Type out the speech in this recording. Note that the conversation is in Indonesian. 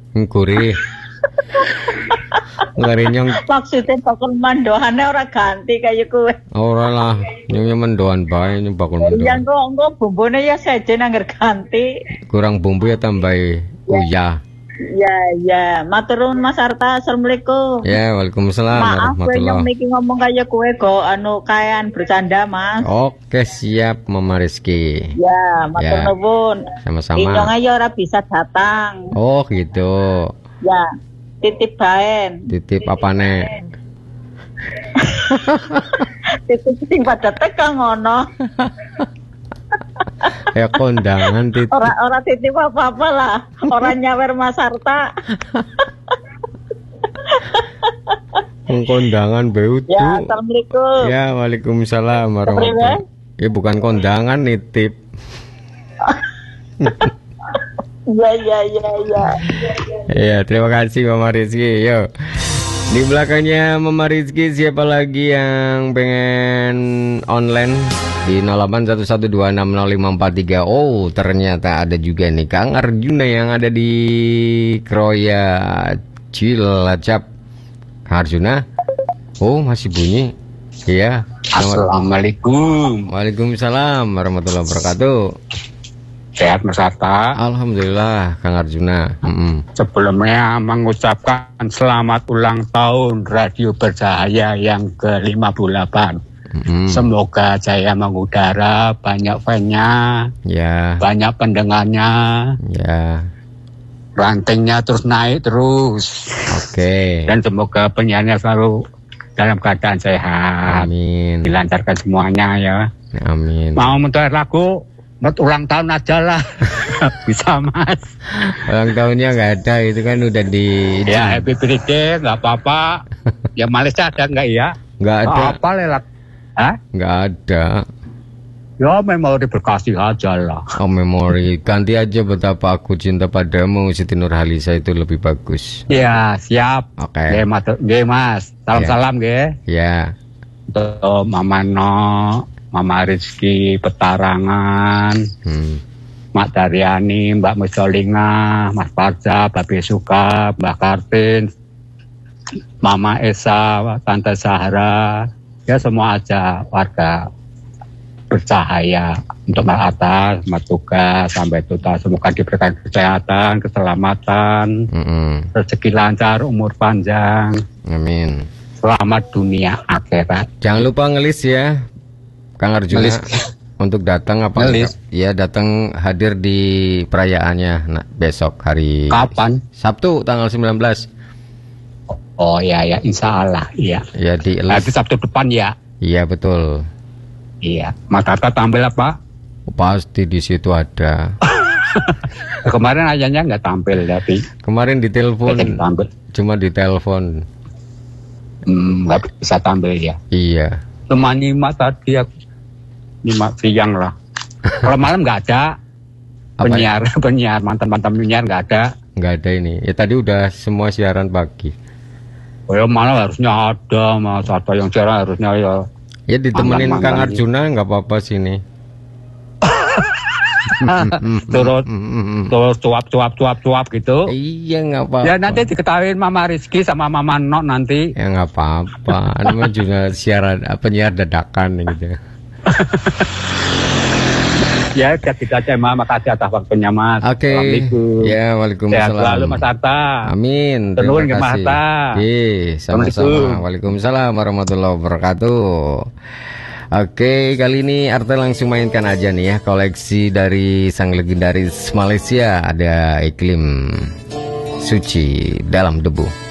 Ngkuri. Ngarinyong Maksudnya bakul mandohane ora ganti kaya kowe. ora lah, nyong mendoan bae nyong bakul mendoan. Ya engko bumbune ya sejen angger ganti. Kurang bumbu ya tambahi uyah. Ya, matur nuwun Mas Arta. Assalamualaikum. Ya, waalaikumsalam Maaf gue yang warahmatullahi. niki ngomong kaya kowe go kayan bercanda Mas. Oke, siap Mama Rizky. Ya, matur Ya. nuwun. Sama-sama. Inyong aja ora bisa datang. Oh, gitu. Ya, titip baen. Titip apa nek? Titip sing pada teka ngono. Ya kondangan titip. Ora titip apa-apa lah. Ora nyawer Mas Arta. Kondangan beutu. Ya, assalamualaikum. Ya, waalaikumsalam warahmatullahi. Ya bukan kondangan, nitip. Ya. Ya, terima kasih Mama Rizky. Yo. Di belakangnya Mama Rizky, siapa lagi yang pengen online di 0811260543? Oh, ternyata ada juga nih Kang Arjuna yang ada di Kroya Cilacap. Kang Arjuna? Oh, masih bunyi. Iya. Assalamualaikum. Waalaikumsalam warahmatullahi wabarakatuh. Sehat Mas Arta. Alhamdulillah Kang Arjuna. Sebelumnya mengucapkan selamat ulang tahun Radio Bercahaya yang ke-58. Semoga jaya mengudara, banyak fan-nya, Ya. banyak pendengarnya, Ya. rantingnya terus naik terus. Oke. Dan semoga penyiarnya selalu dalam keadaan sehat. Amin. Dilancarkan semuanya ya. Amin. Mau minta lagu ulang tahun aja lah. Bisa Mas. Ulang tahunnya nggak ada, itu kan udah di. Ya happy birthday nggak apa-apa. Ya Malaysia ada nggak ya? Nggak ada. Apa lewat? Hah? Nggak ada. Ya memori berkasih aja lah. Oh, memori. Ganti aja Betapa Aku Cinta Padamu Siti Nurhaliza, itu lebih bagus. Ya siap. Oke. Nggih, Mas. Salam-salam nggih. Ya. Untuk Mama No, Mama Rizky Petarangan, Mak Daryani, Mbak Musolingah, Mas Parja, Babi Suka, Mbak Kartin, Mama Esa, Tante Sahara, ya semua aja warga Bercahaya, untuk Mbak Atas, Mbak Tugas, sampai tuntas. Semoga diberikan kesehatan, keselamatan, rezeki lancar, umur panjang. Amin. Selamat dunia akhirat. Jangan lupa ngelis ya, Kang Arjuna. Ngelis. Untuk datang apa? Ngelis. Ya, datang hadir di perayaannya besok hari. Kapan? Sabtu tanggal 19. Oh ya, insya Allah, iya. Ya di Nanti Sabtu depan ya. Iya betul. Iya. Mas Arta tampil apa? Pasti di situ ada. Kemarin ayahnya nggak tampil tapi. Kemarin ditelepon. Tampil. Cuma ditelepon. Nggak bisa tampil ya. Iya. Cuma nyimak tadi aku. Nyimak siang lah. Kalau malam nggak ada. Penyiar mantan penyiar nggak ada. Nggak ada ini. Ya tadi udah semua siaran pagi. Oh ya malah harusnya ada Mas Arta yang siaran harusnya ya. Ya ditemenin Mantan Kang Arjuna nggak apa-apa sini. Terus cuap gitu. Iya nggak apa-apa. Ya nanti diketahuin Mama Rizky sama Mama Nok nanti. Ya nggak apa-apa. Namanya juga siaran penyiar dadakan gitu. Ya gitu aja Mas. Makasih atas waktunya Mas. Oke. Assalamualaikum. Ya waalaikumsalam. Sehat selalu Mas Arta. Amin. Terima Terima kasih. kasih. Sama-sama. Waalaikumsalam warahmatullahi wabarakatuh. Oke, kali ini Arta langsung mainkan aja nih ya koleksi dari sang legendaris Malaysia, ada Iklim Suci Dalam Debu.